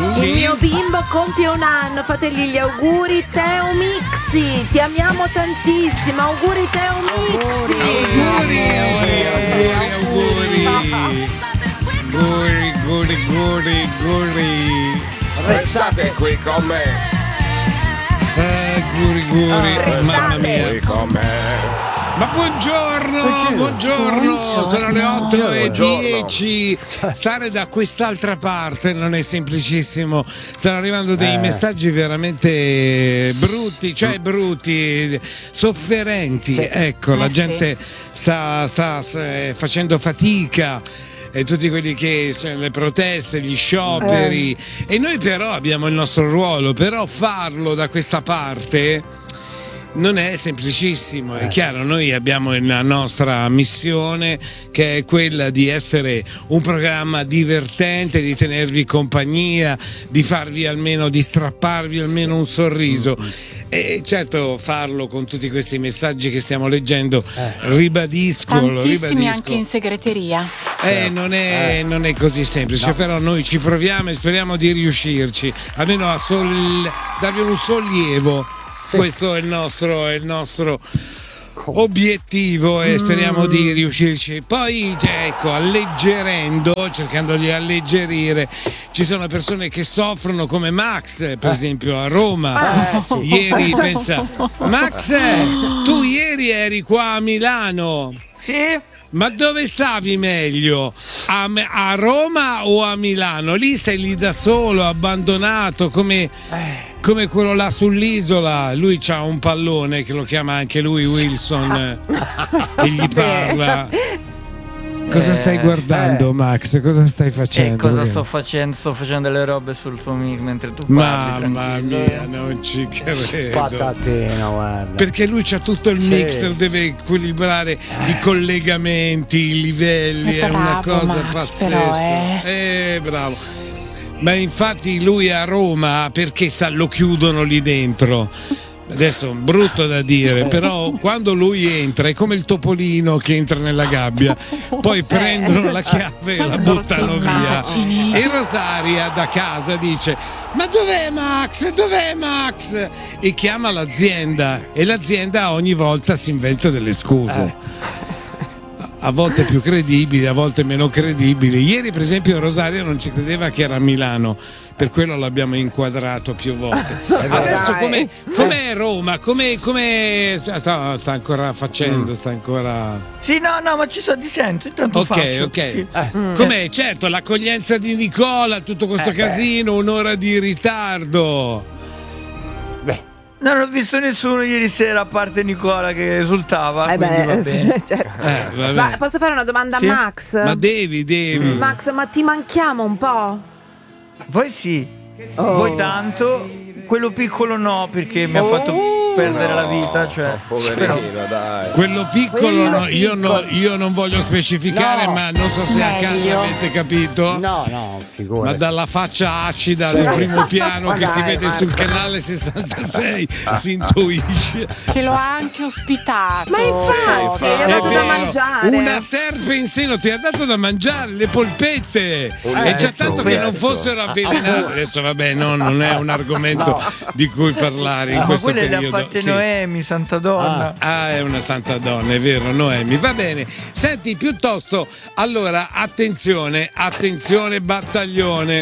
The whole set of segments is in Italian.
Il mio bimbo compie un anno, fategli gli auguri Teo Mixi, ti amiamo tantissimo, auguri Teo Mixi. Auguri. Restate qui con me. Mamma mia. Qui con me. Ma buongiorno, sono le 8:10. Stare da quest'altra parte non è semplicissimo. Stanno arrivando dei messaggi veramente brutti, sofferenti. Sì. Ecco, la gente sta facendo fatica. E tutti quelli che sono le proteste, gli scioperi. E noi però abbiamo il nostro ruolo, però farlo da questa parte non è semplicissimo. È chiaro, noi abbiamo la nostra missione, che è quella di essere un programma divertente, di tenervi compagnia, di strapparvi almeno un sorriso. E certo, farlo con tutti questi messaggi che stiamo leggendo, ribadisco anche in segreteria. non è così semplice, però noi ci proviamo e speriamo di riuscirci, almeno a darvi un sollievo. Questo è il nostro obiettivo e speriamo di riuscirci. Poi cercando di alleggerire, ci sono persone che soffrono come Max, per esempio a Roma. Ieri Max, tu ieri eri qua a Milano. Sì. Ma dove stavi meglio? A Roma o a Milano? Lì sei lì da solo, abbandonato, come quello là sull'isola. Lui c'ha un pallone che lo chiama anche lui Wilson e gli parla. Cosa stai guardando, Max? Cosa stai facendo? Cosa sto facendo? Sto facendo delle robe sul tuo mic mentre tu parli. Mamma mia, non ci credo. Patatina, guarda. Perché lui c'ha tutto il mixer, deve equilibrare i collegamenti, i livelli, è una cosa pazzesca. Bravo. Ma infatti lui a Roma, perché lo chiudono lì dentro? Adesso è brutto da dire, però quando lui entra è come il topolino che entra nella gabbia, poi prendono la chiave e la buttano via. E Rosaria da casa dice: ma dov'è Max? E chiama l'azienda, e l'azienda ogni volta si inventa delle scuse. A volte più credibili, a volte meno credibili. Ieri per esempio Rosaria non ci credeva che era a Milano, per quello l'abbiamo inquadrato più volte. Adesso com'è Roma? Come sta ancora facendo? Sta ancora. Sì, no, ma ti sento, intanto faccio. Ok. Sì. Com'è? Certo, l'accoglienza di Nicola, tutto questo casino, un'ora di ritardo. Non ho visto nessuno ieri sera a parte Nicola che esultava. Va bene. Certo. Ma posso fare una domanda a Max? Ma devi. Max, ma ti manchiamo un po'? Voi sì, voi tanto. Quello piccolo no, perché mi ha fatto perdere la vita, cioè. Poverino, dai. Quello piccolo io non voglio specificare, ma non so se a caso avete capito. No, figurati. Ma dalla faccia acida del primo piano che si vede sul canale 66 si intuisce. Che lo ha anche ospitato. Ma infatti, gli ha dato da mangiare. Una serpe in seno ti ha dato da mangiare, le polpette. E già tanto che non fossero avvelenate. Adesso vabbè, non è un argomento di cui parlare in questo periodo. Ma quelle le ha fatte Noemi, santa donna. È una santa donna, è vero, Noemi. Va bene. Senti, piuttosto, allora, attenzione, battaglione.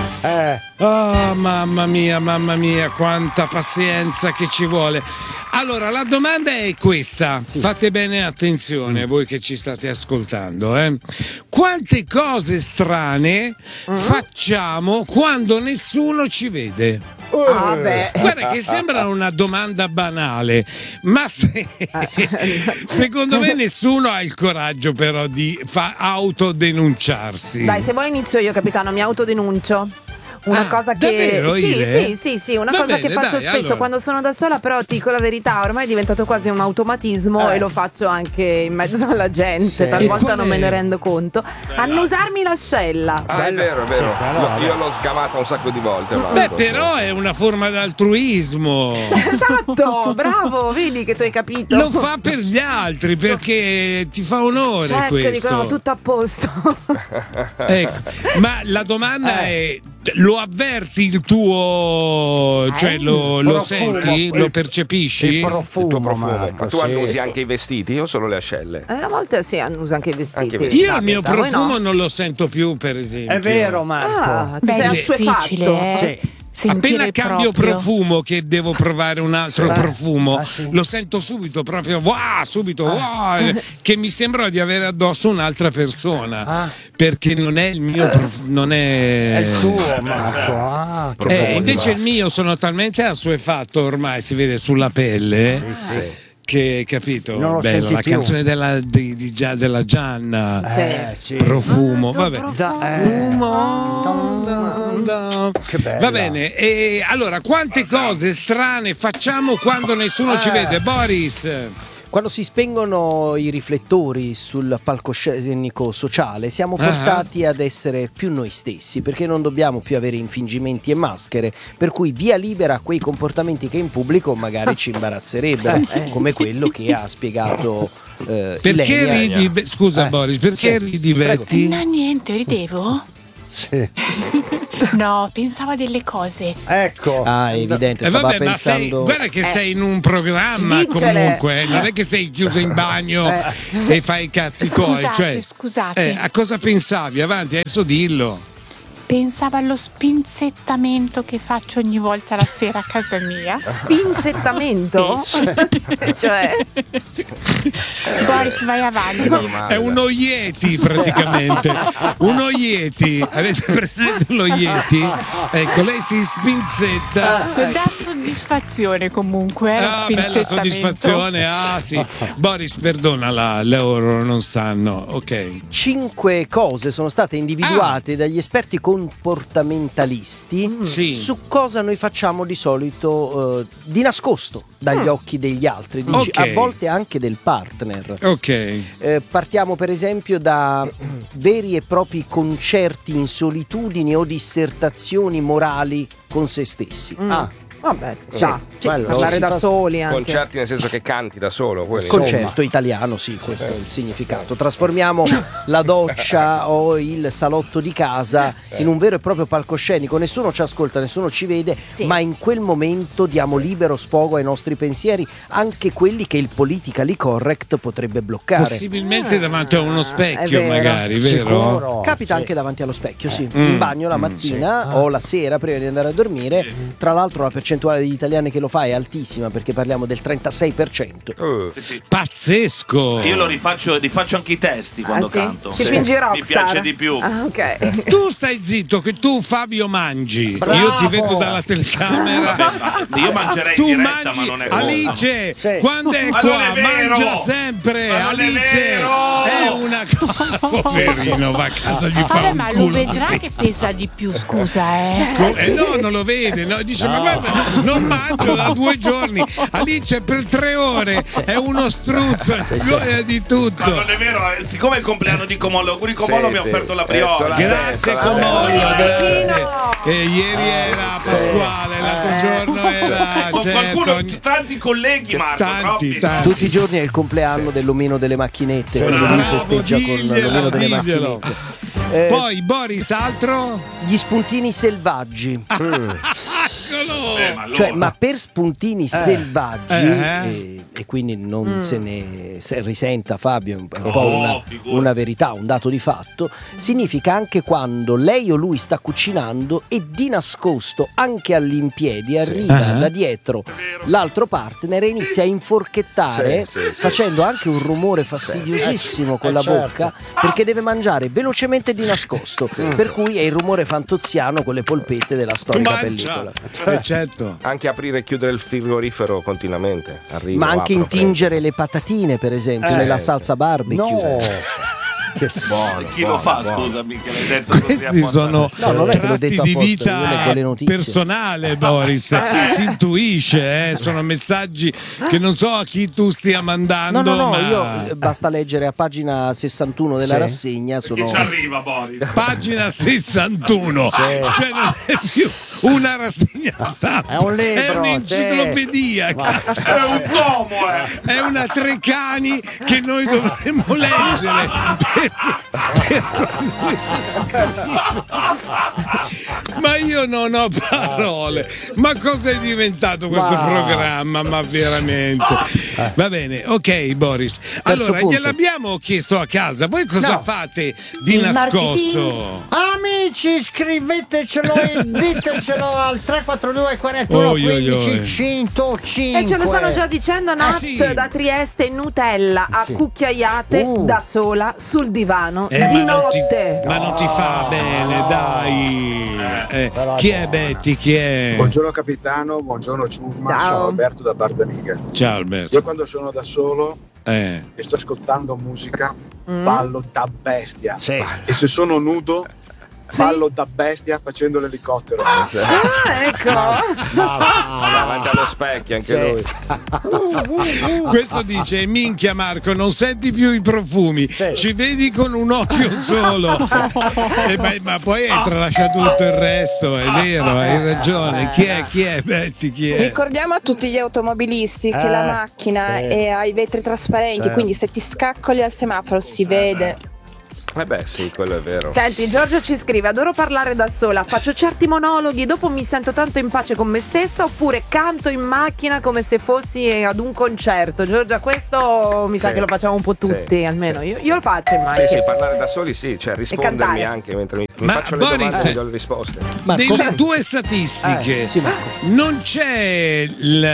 Mamma mia, quanta pazienza che ci vuole. Allora, la domanda è questa. Fate bene attenzione, voi che ci state ascoltando. Quante cose strane facciamo quando nessuno ci vede? Guarda che sembra una domanda banale, ma secondo me nessuno ha il coraggio però di autodenunciarsi. Dai, se vuoi inizio io, capitano, mi autodenuncio. Una cosa che davvero, sì, una cosa che faccio spesso allora. Quando sono da sola, però ti dico la verità, ormai è diventato quasi un automatismo e lo faccio anche in mezzo alla gente, talvolta non me ne rendo conto. Annusarmi l'ascella. È vero. Io l'ho sgamata un sacco di volte. Però è una forma d'altruismo. Esatto, bravo, vedi che tu hai capito. Lo fa per gli altri perché ti fa onore questo. Dicono tutto a posto. Ecco, ma la domanda è: Lo avverti il tuo, cioè lo senti? Lo percepisci? Il tuo profumo. Marco, Ma tu annusi anche i vestiti o solo le ascelle? A volte sì, annuso anche i vestiti. Io il mio profumo non lo sento più, per esempio. È vero, Marco. Ti sei È assuefatto. difficile, Sì. sentire Appena cambio proprio. profumo, che devo provare un altro profumo, sì. lo sento subito, proprio che mi sembra di avere addosso un'altra persona, perché non è il mio non È il tuo, Marco. invece il mio sono talmente assuefatto, ormai si vede sulla pelle. Che, capito? Non lo Bella senti la più. canzone della Gianna. Sì. Profumo, vabbè. Che bella. Va bene, e allora quante cose strane facciamo quando nessuno ci vede? Boris, Quando si spengono i riflettori sul palcoscenico sociale siamo portati ad essere più noi stessi, perché non dobbiamo più avere infingimenti e maschere, per cui via libera a quei comportamenti che in pubblico magari ci imbarazzerebbero, come quello che ha spiegato perché Ilenia. ridi? Scusa Boris, perché ridi Betty? No, niente, ridevo? Sì. No, pensavo a delle cose. Ecco. Ah, è evidente, stava Vabbè, ma pensando... guarda che sei in un programma Svincele. comunque, non è che sei chiuso in bagno e fai i cazzi tuoi. Scusate. A cosa pensavi? Avanti, adesso dillo. Pensavo allo spinzettamento che faccio ogni volta la sera a casa mia. Spinzettamento? Cioè, Boris, vai avanti. È uno Yeti praticamente. Uno Yeti. Avete presente lo Yeti? Ecco, lei si spinzetta. Dà soddisfazione comunque. Ah, bella soddisfazione. Ah, sì. Boris, perdonala, loro non sanno. Ok. 5 cose sono state individuate dagli esperti comportamentalisti Sì. su cosa noi facciamo di solito di nascosto dagli occhi degli altri, dici, Ok. a volte anche del partner. Ok. Partiamo per esempio da veri e propri concerti in solitudine o dissertazioni morali con se stessi. vabbè, già, quello parlare si da fa- soli anche. Concerti nel senso che canti da solo. quelli. Concerto italiano, sì, questo è il significato. Trasformiamo la doccia o il salotto di casa in un vero e proprio palcoscenico. Nessuno ci ascolta, nessuno ci vede, Sì. ma in quel momento diamo libero sfogo ai nostri pensieri, anche quelli che il politically correct potrebbe bloccare. Possibilmente davanti a uno specchio, vero. magari, vero? Sicuro. Capita anche davanti allo specchio, sì. In bagno la mattina o la sera prima di andare a dormire. Tra l'altro la percentuale degli italiani che lo fa è altissima, perché parliamo del 36%. Pazzesco. Io lo rifaccio anche i testi quando sì? canto. Ti fingi rockstar? Mi piace di più. Ah, ok. Tu stai zitto, che tu Fabio mangi. Io ti vedo dalla telecamera. Vabbè, io mangerei Tu in diretta, mangi, ma non è cosa. Alice, Sì. quando è Ma qua non è vero! mangia sempre. Ma non è Alice vero! è una cosa. Poverino, va a casa, gli fa Vabbè, un ma lo culo vedrà così. che pesa di più, scusa, No, non lo vede, no. Dice: ma guarda, non mangio da 2 giorni. Alice per 3 ore è uno struzzo, di Ma tutto. non è vero, siccome è il compleanno di Comollo, auguri Comollo, mi ha offerto la brioche. Grazie Eccola, Comollo, grazie. Martino. Ieri era Pasquale, l'altro giorno era Qualcuno, certo. tanti colleghi, Marco, Tanti. Tutti i giorni è il compleanno dell'omino delle macchinette, quindi lui Bravo, festeggia con l'omino delle diglielo. macchinette. Poi Boris, altro? Gli spuntini selvaggi. Eccolo. ma allora. Cioè, ma per spuntini selvaggi, Eh. e quindi non se ne risenta Fabio, è un po' figurati. una verità, un dato di fatto, significa anche quando lei o lui sta cucinando e di nascosto, anche all'impiedi, arriva da dietro l'altro partner e inizia a inforchettare, Sì, sì, sì. facendo anche un rumore fastidiosissimo con la bocca, perché deve mangiare velocemente di nascosto, per cui è il rumore fantoziano con le polpette della storica pellicola. Certo. Anche aprire e chiudere il frigorifero continuamente. Arrivo, Ma anche apro, intingere le patatine, per esempio, nella salsa barbecue. No. Che Chi lo fa, scusami, che l'hai detto così Questi apposta. sono No, non è che l'ho tratti detto di apposta, io leggo le vita notizie. personale, Boris. Si intuisce, sono messaggi che non so a chi tu stia mandando. No, ma io basta leggere a pagina 61 della rassegna. Chi ci arriva, Boris? pagina 61, cioè non è più una rassegna stampa. È un libro, è un'enciclopedia, cazzo. È un tomo, È una Treccani che noi dovremmo leggere perché lui l'ha scritto. Ma io non ho parole. Ma cosa è diventato questo programma? Ma veramente. Va bene, ok Boris. Allora, gliel'abbiamo chiesto a casa. Voi cosa fate di nascosto? Amici, scrivetecelo e ditecelo al 342 41 15 105. E ce lo stanno già dicendo. Nat da Trieste, Nutella a cucchiaiate da sola sul divano di notte. Ma non ti fa bene, dai. Chi è Betty? Chi è? Buongiorno capitano, buongiorno Ciurma, sono Alberto da Barzaniga. Ciao Alberto. Io quando sono da solo e sto ascoltando musica ballo da bestia. Sì. E se sono nudo ballo da bestia facendo l'elicottero. Ecco. Davanti allo specchio anche lui. Questo dice: minchia Marco, non senti più i profumi, ci vedi con un occhio solo. Ma poi hai tralasciato tutto il resto, è vero, hai ragione. Chi è Betty? Chi è? Ricordiamo a tutti gli automobilisti che la macchina ha i vetri trasparenti, quindi se ti scaccoli al semaforo si vede. Sì, quello è vero. Senti, Giorgio ci scrive: adoro parlare da sola, faccio certi monologhi, dopo mi sento tanto in pace con me stessa, oppure canto in macchina come se fossi ad un concerto. Giorgia, questo mi sa che lo facciamo un po' tutti, almeno io lo faccio in macchina. Sì, parlare da soli cioè rispondermi anche mentre mi faccio le domande e do le risposte. Nelle tue statistiche non c'è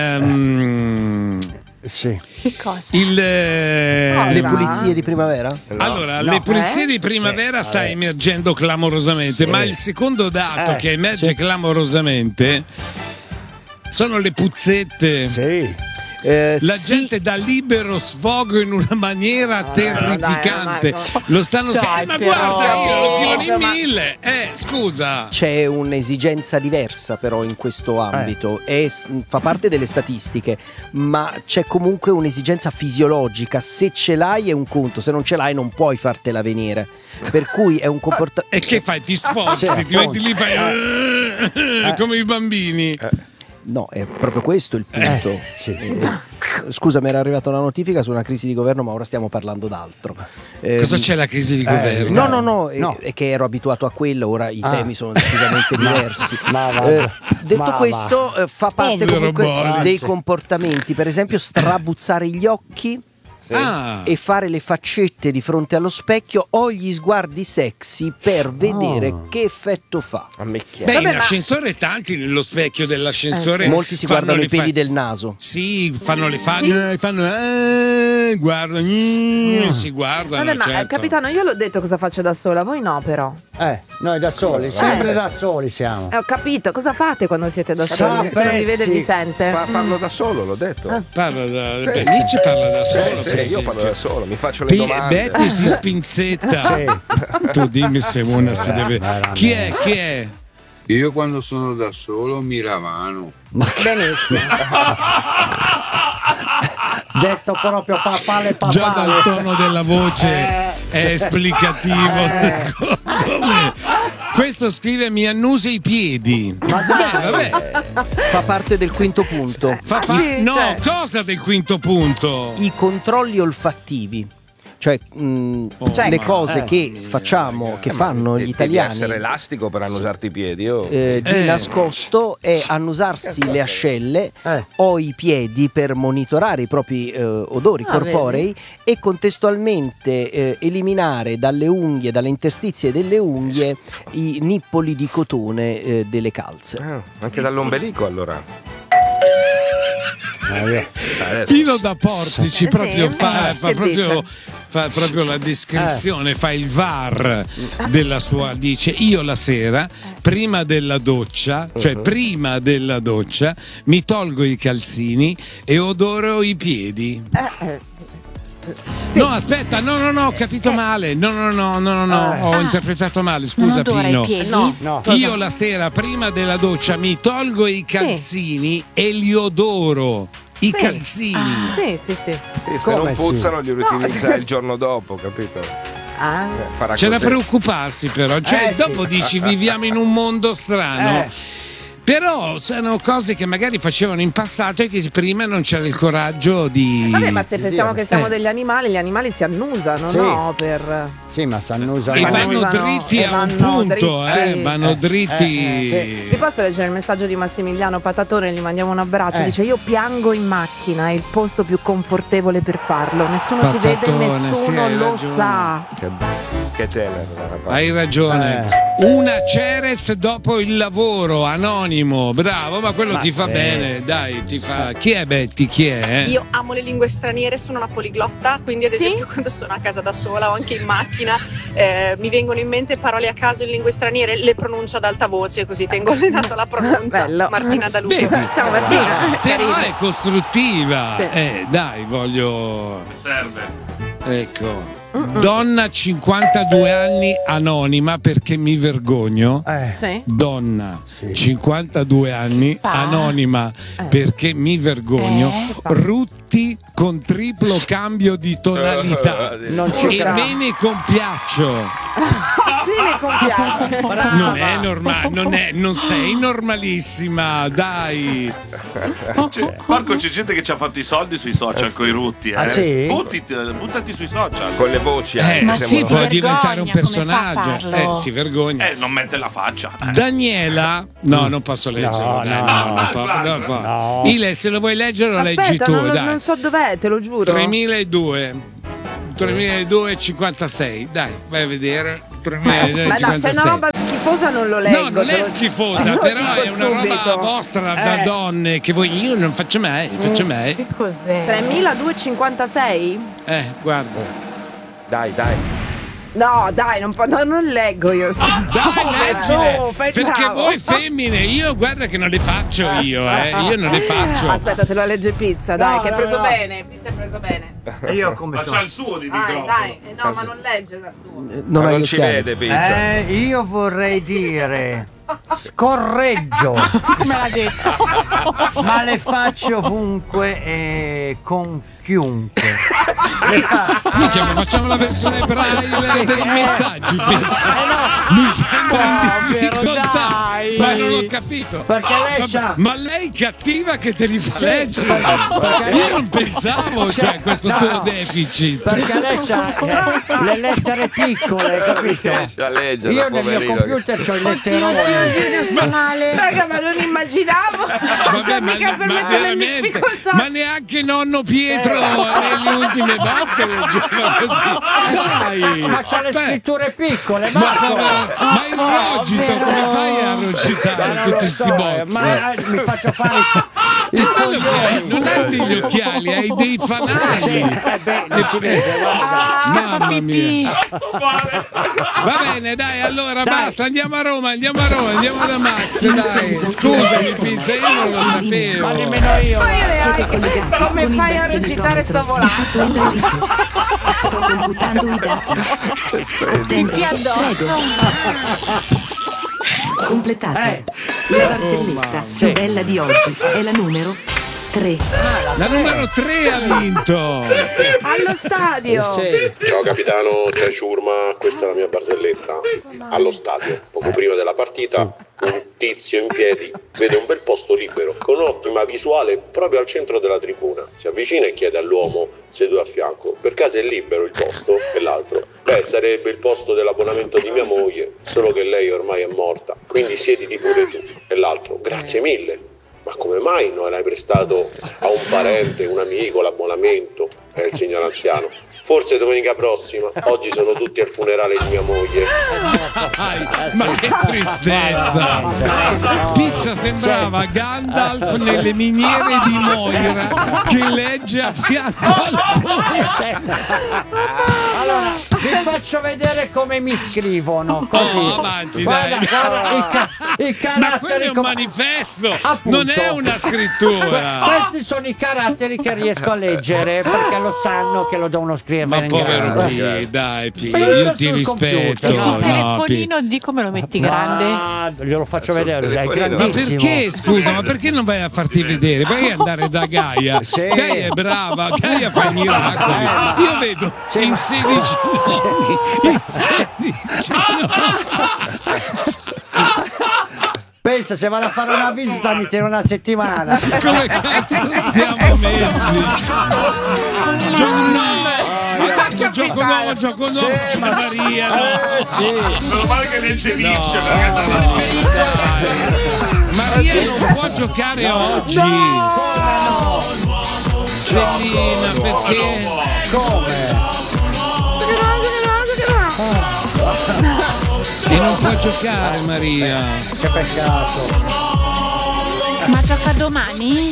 Che cosa? Le pulizie di primavera? Allora, le pulizie di primavera sta emergendo clamorosamente, ma il secondo dato che emerge clamorosamente sono le puzzette. La gente dà libero sfogo in una maniera terrificante. Lo stanno ma guarda, io lo scrivono in 1000. Scusa. C'è un'esigenza diversa però in questo ambito e fa parte delle statistiche, ma c'è comunque un'esigenza fisiologica. Se ce l'hai è un conto, se non ce l'hai non puoi fartela venire. Per cui è un comportamento. E che fai? Ti sforzi, ti metti lì, fai come i bambini. No, è proprio questo il punto. Scusa, mi era arrivata una notifica su una crisi di governo, ma ora stiamo parlando d'altro. Cosa c'è la crisi di governo? No. È che ero abituato a quello, ora i temi sono decisamente diversi. Detto questo, fa parte comunque dei comportamenti, per esempio strabuzzare gli occhi. E fare le faccette di fronte allo specchio o gli sguardi sexy per vedere che effetto fa. In ascensore tanti nello specchio dell'ascensore molti si guardano i peli del naso. Sì, fanno le guardano, si guardano. Vabbè, ma capitano, io l'ho detto cosa faccio da sola, voi no però. Noi da soli, sempre da soli siamo. Ho capito, cosa fate quando siete da soli? Nessuno vi vede e vi sente. Parlo da solo, l'ho detto. Nietzsche parla da solo. Io parlo da solo, mi faccio le domande. Betty si spinzetta. Tu dimmi se una si deve. Chi è? Io quando sono da solo mi ravano. Benissimo. Detto proprio papale. Già dal tono della voce è esplicativo. Questo scrive: mi annusa i piedi. Vabbè. Fa parte del quinto punto. Cosa del quinto punto? I controlli olfattivi. Cioè le cose che facciamo, che fanno gli italiani. Devi essere elastico per annusarti i piedi. Di nascosto è annusarsi le ascelle o i piedi per monitorare i propri odori corporei e contestualmente eliminare dalle unghie, dalle interstizie delle unghie i nippoli di cotone delle calze. Anche dall'ombelico allora. Pino da Portici proprio fa proprio la descrizione, fa il VAR della sua, dice: io la sera prima della doccia, mi tolgo i calzini e odoro i piedi. No, aspetta, no, ho capito male. No, ho interpretato male. Scusa, Pino. Io la sera prima della doccia mi tolgo i calzini e li odoro. I calzini. Sì. Se non puzzano li riutilizza il giorno dopo, capito? C'è da preoccuparsi però, dopo dici viviamo in un mondo strano. Però sono cose che magari facevano in passato e che prima non c'era il coraggio di... Vabbè, ma se pensiamo che siamo degli animali, gli animali si annusano, Sì. no? Sì, ma si annusano. E vanno dritti a un punto, vanno dritti. Sì. Vi posso leggere il messaggio di Massimiliano Patatone, gli mandiamo un abbraccio. Dice: io piango in macchina, è il posto più confortevole per farlo. Nessuno ti vede, nessuno lo sa. Che tenero. Hai ragione. Una Ceres dopo il lavoro, anonimo, bravo, ma quello ti fa bene, dai, ti fa. Chi è Betty? Chi è? Io amo le lingue straniere, sono una poliglotta, quindi ad esempio quando sono a casa da sola o anche in macchina mi vengono in mente parole a caso in lingue straniere, le pronuncio ad alta voce, così tengo allenato la pronuncia. Bello. Martina Daluso. Ciao Martina. Però è costruttiva. Sì. Dai, voglio. Mi serve. Ecco. Donna 52 anni anonima perché mi vergogno. Sì. Donna 52 anni anonima perché mi vergogno. Rutti con triplo cambio di tonalità. Non ci E credo. me ne compiaccio. Sì, ne compiace. Non è normale, non sei normalissima, dai. Marco, c'è gente che ci ha fatto i soldi sui social con i rutti. Ah, sì? Buttati sui social. Con le voci. Ma sì, si può vergogna, diventare un come fa a personaggio. farlo? Si vergogna. Non mette la faccia. Daniela, no, non posso leggerlo. No. Ile, se lo vuoi leggere, lo leggi Aspetta, tu. non so dov'è, te lo giuro. 3256, dai, vai a vedere. Ma no, se è una roba schifosa non lo leggo. No, non è schifosa, però è una roba vostra da donne che voi io non faccio mai, Che cos'è? 3256? Guarda. Dai. No, dai, non leggo io. Dai, leggile, perché voi femmine, io guarda che non le faccio io non le faccio. Aspetta, te lo legge Pizza, dai, che hai preso bene. Pizza hai preso bene. Io come Ma c'ha il suo di microfono. Dai, no, ma non legge da suo. Non ci vede, Pizza. Io vorrei dire scorreggio. Come l'ha detto? Ma le faccio ovunque e con chiunque. Minchia, ma facciamo la versione braille dei messaggi, pensa. Mi sembra in difficoltà. Ma non l'ho capito. Perché lei c'ha. Ma lei cattiva che te li fa leggere. Io non pensavo, cioè, questo tuo deficit. Perché lei c'ha le lettere piccole, capito? Io nel mio computer c'ho i letteroni. Raga, ma non immaginavo. Vabbè, ma veramente, ma neanche nonno Pietro nelle ultime volte leggeva così. Dai! Ma c'ha le scritture piccole, ma il rogito, come fai a rogitare tutti sti box? Ma mi faccio fare il non hai degli occhiali, hai dei fanali. non si vede, guarda. Mamma mia. Va bene, dai, allora basta, andiamo a Roma, andiamo da Max, dai. Scusami Pizza, io non lo sapevo. Ma nemmeno io. Come fai a recitare sto volando? Sto computando i dati. Attenti addosso. Completato. La barzelletta più bella di oggi è la numero 3. La numero 3 ha vinto. Allo stadio. Ciao capitano, c'è Ciurma, questa è la mia barzelletta. Allo stadio, poco prima della partita, un tizio in piedi vede un bel posto libero con un'ottima visuale proprio al centro della tribuna. Si avvicina e chiede all'uomo seduto a fianco: per caso è libero il posto? E l'altro: beh, sarebbe il posto dell'abbonamento di mia moglie, solo che lei ormai è morta, quindi siediti pure tu. E l'altro: grazie mille. Ma come mai non l'hai prestato a un parente, un amico, l'abbonamento? È il signor anziano: forse domenica prossima, oggi sono tutti al funerale di mia moglie. Ma che tristezza! Pizza sembrava Gandalf nelle miniere di Moira che legge a fianco al pozzo. Allora, vi faccio vedere come mi scrivono. Così. Avanti, guarda, dai. guarda, i caratteri. Ma quello è un manifesto, non è una scrittura. Questi sono i caratteri che riesco a leggere, perché lo sanno che lo devono scrivere. Ma in povero grande. P, dai P, io ti rispetto. E sul No, telefonino di come lo metti grande? Glielo faccio vedere, è Ma grandissimo. perché, scusa, ma perché non vai a farti vedere? Vai ad andare da Gaia. Gaia è brava, Gaia fa i miracoli. Io vedo in 16 anni. In 16 anni. pensa, se vado a fare una visita mi tiene una settimana. Come cazzo stiamo messi? Adesso gioco nuovo, c'è Maria, no? Sì. Meno male che nel ceviche, ragazzi. Maria non può giocare oggi. Stellina, perché? Come? E non può giocare Maria. Che peccato. Ma gioca domani?